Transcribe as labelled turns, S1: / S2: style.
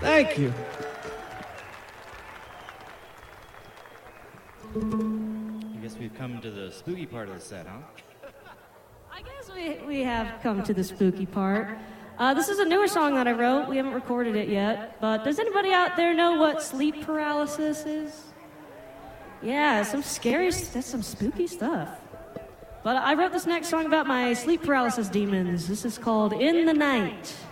S1: Thank you.
S2: I guess we've come to the spooky part of the set, huh?
S3: I guess we have come to the spooky part. This is a newer song that I wrote. We haven't recorded it yet. But does anybody out there know what sleep paralysis is? Yeah, that's some spooky stuff. But I wrote this next song about my sleep paralysis demons. This is called In the Night.